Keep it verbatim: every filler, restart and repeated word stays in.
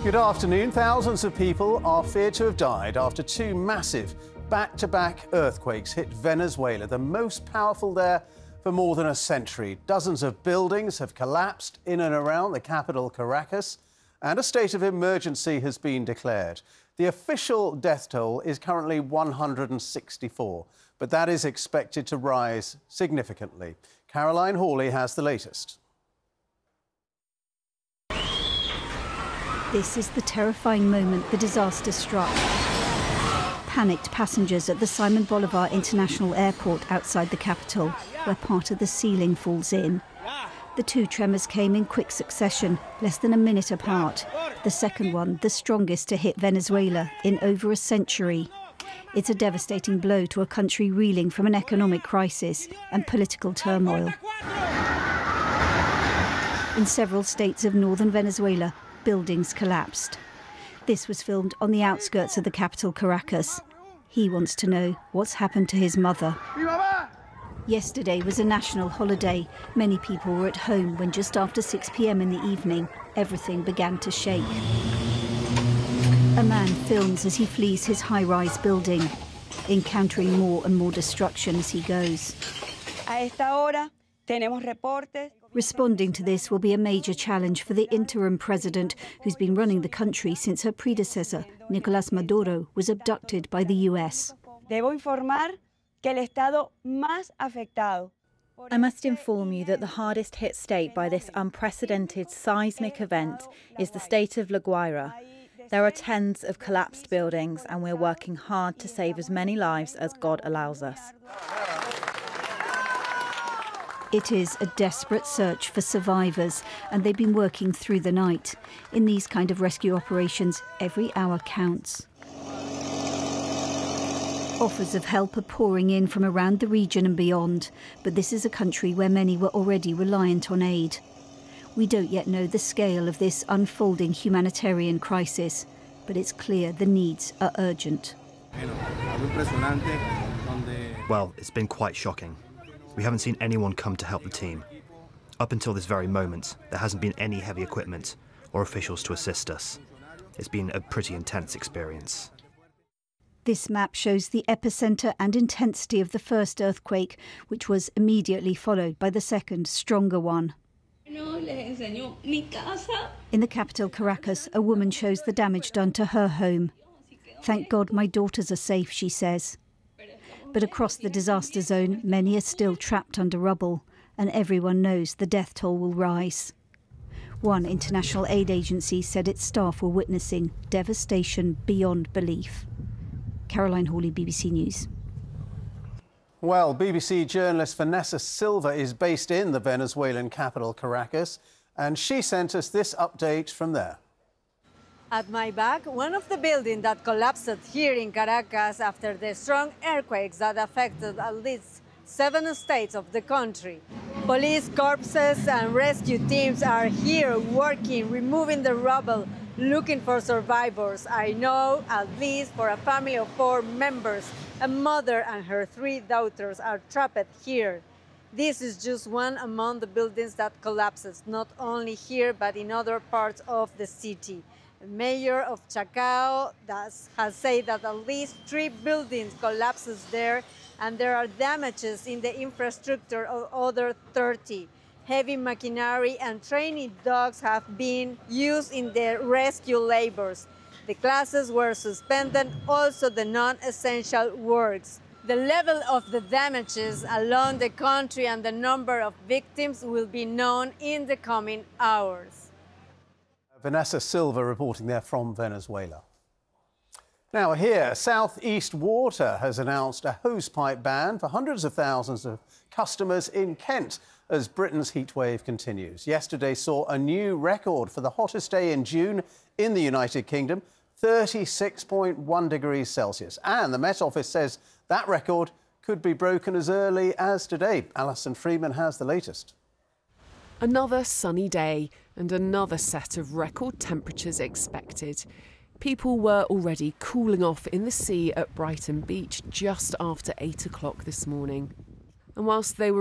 Good afternoon. Thousands of people are feared to have died after two massive back-to-back earthquakes hit Venezuela, the most powerful there for more than a century. Dozens of buildings have collapsed in and around the capital, Caracas, and a state of emergency has been declared. The official death toll is currently one hundred sixty-four, but that is expected to rise significantly. Caroline Hawley has the latest. This is the terrifying moment the disaster struck. Panicked passengers at the Simon Bolivar International Airport outside the capital, where part of the ceiling falls in. The two tremors came in quick succession, less than a minute apart. The second one, the strongest to hit Venezuela in over a century. It's a devastating blow to a country reeling from an economic crisis and political turmoil. In several states of northern Venezuela, buildings collapsed. This was filmed on the outskirts of the capital, Caracas. He wants to know what's happened to his mother. Yesterday was a national holiday. Many people were at home when just after six p m in the evening, everything began to shake. A man films as he flees his high-rise building, encountering more and more destruction as he goes. A esta hora tenemos reportes. Responding to this will be a major challenge for the interim president, who's been running the country since her predecessor, Nicolás Maduro, was abducted by the U S. Debo informar que el estado más afectado. I must inform you that the hardest hit state by this unprecedented seismic event is the state of La Guaira. There are tens of collapsed buildings, and we're working hard to save as many lives as God allows us. It is a desperate search for survivors, and they've been working through the night. In these kind of rescue operations, every hour counts. Offers of help are pouring in from around the region and beyond, but this is a country where many were already reliant on aid. We don't yet know the scale of this unfolding humanitarian crisis, but it's clear the needs are urgent. Well, it's been quite shocking. We haven't seen anyone come to help the team. Up until this very moment, there hasn't been any heavy equipment or officials to assist us. It's been a pretty intense experience. This map shows the epicenter and intensity of the first earthquake, which was immediately followed by the second, stronger one. In the capital, Caracas, a woman shows the damage done to her home. "Thank God my daughters are safe," she says. But across the disaster zone, many are still trapped under rubble, and everyone knows the death toll will rise. One international aid agency said its staff were witnessing devastation beyond belief. Caroline Hawley, B B C News. Well, B B C journalist Vanessa Silva is based in the Venezuelan capital, Caracas, and she sent us this update from there. At my back, one of the buildings that collapsed here in Caracas after the strong earthquakes that affected at least seven states of the country. Police corpses and rescue teams are here working, removing the rubble, looking for survivors. I know at least for a family of four members, a mother and her three daughters are trapped here. This is just one among the buildings that collapses, not only here but in other parts of the city. The mayor of Chacao does, has said that at least three buildings collapses there, and there are damages in the infrastructure of other thirty. Heavy machinery and training dogs have been used in the rescue labors. The classes were suspended, also the non-essential works. The level of the damages along the country and the number of victims will be known in the coming hours. Vanessa Silva reporting there from Venezuela. Now here, Southeast Water has announced a hosepipe ban for hundreds of thousands of customers in Kent as Britain's heatwave continues. Yesterday saw a new record for the hottest day in June in the United Kingdom, thirty-six point one degrees Celsius. And the Met Office says that record could be broken as early as today. Alison Freeman has the latest. Another sunny day and another set of record temperatures expected. People were already cooling off in the sea at Brighton Beach just after eight o'clock this morning. And whilst they were